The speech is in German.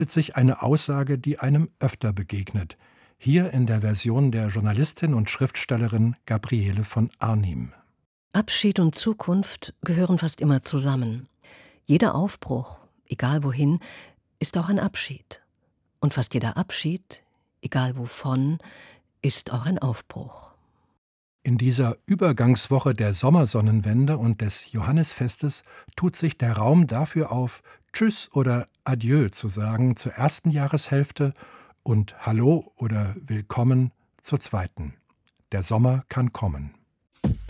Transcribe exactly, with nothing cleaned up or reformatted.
sich eine Aussage, die einem öfter begegnet. Hier in der Version der Journalistin und Schriftstellerin Gabriele von Arnim. Abschied und Zukunft gehören fast immer zusammen. Jeder Aufbruch, egal wohin, ist auch ein Abschied. Und fast jeder Abschied, egal wovon, ist auch ein Aufbruch. In dieser Übergangswoche der Sommersonnenwende und des Johannisfestes tut sich der Raum dafür auf, Tschüss oder Adieu zu sagen zur ersten Jahreshälfte und Hallo oder Willkommen zur zweiten. Der Sommer kann kommen.